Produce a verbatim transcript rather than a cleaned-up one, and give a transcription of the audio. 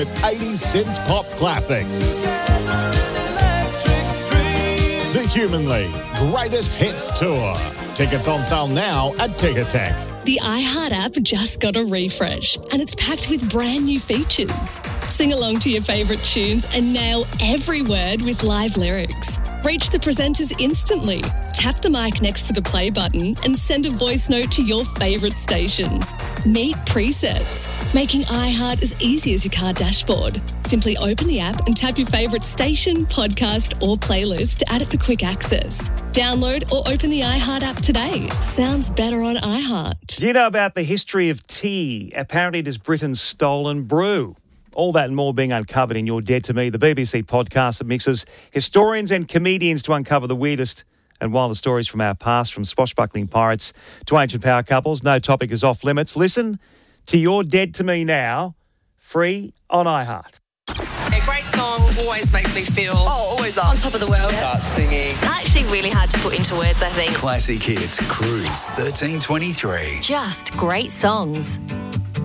with eighties synth pop classics. The Human League Greatest Hits Tour. Tickets on sale now at Ticketek. The iHeart app just got a refresh and it's packed with brand new features. Sing along to your favourite tunes and nail every word with live lyrics. Reach the presenters instantly. Tap the mic next to the play button and send a voice note to your favourite station. Meet presets, making iHeart as easy as your car dashboard. Simply open the app and tap your favourite station, podcast or playlist to add it for quick access. Download or open the iHeart app today. Sounds better on iHeart. Do you know about the history of tea? Apparently it is Britain's stolen brew. All that and more being uncovered in You're Dead to Me, the B B C podcast that mixes historians and comedians to uncover the weirdest and wildest stories from our past, from swashbuckling pirates to ancient power couples. No topic is off limits. Listen to You're Dead to Me now, free on iHeart. A great song always makes me feel Oh, always on. on top of the world. Start singing. It's actually really hard to put into words, I think. Classic Hits Cruise thirteen twenty-three. Just great songs.